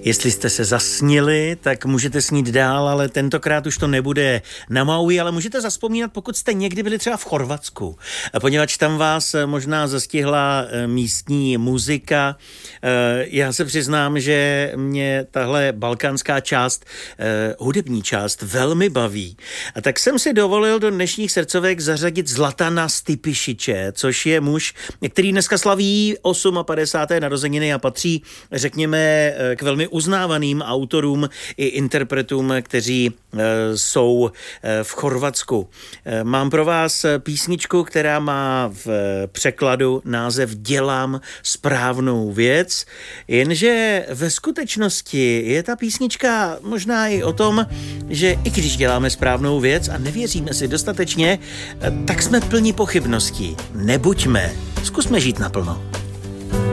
Jestli jste se zasnili, tak můžete snít dál, ale tentokrát už to nebude na Maui, ale můžete zavzpomínat, pokud jste někdy byli třeba v Chorvatsku, poněvadž tam vás možná zastihla místní muzika. Já se přiznám, že mě tahle balkánská část, hudební část, velmi baví. A tak jsem si dovolil do dnešních srdcovek zařadit Zlatana Stipišiče, což je muž, který dneska slaví 58. narozeniny a patří, řekněme, k velmi uznávaným autorům i interpretům, kteří jsou v Chorvatsku. Mám pro vás písničku, která má v překladu název Dělám správnou věc, jenže ve skutečnosti je ta písnička možná i o tom, že i když děláme správnou věc a nevěříme si dostatečně, tak jsme plni pochybností. Nebuďme, zkusme žít naplno.